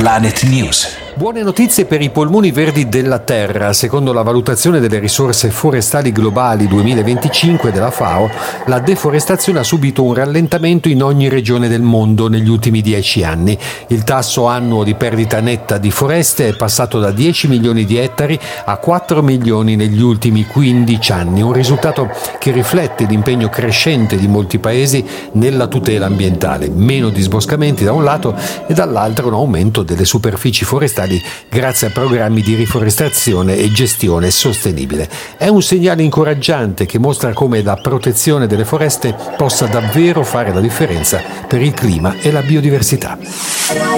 Planet News. Buone notizie per i polmoni verdi della Terra. Secondo la valutazione delle risorse forestali globali 2025 della FAO, la deforestazione ha subito un rallentamento in ogni regione del mondo negli ultimi 10 anni. Il tasso annuo di perdita netta di foreste è passato da 10 milioni di ettari a 4 milioni negli ultimi 15 anni, un risultato che riflette l'impegno crescente di molti paesi nella tutela ambientale. Meno disboscamenti da un lato e dall'altro un aumento delle superfici forestali grazie a programmi di riforestazione e gestione sostenibile. È un segnale incoraggiante che mostra come la protezione delle foreste possa davvero fare la differenza per il clima e la biodiversità.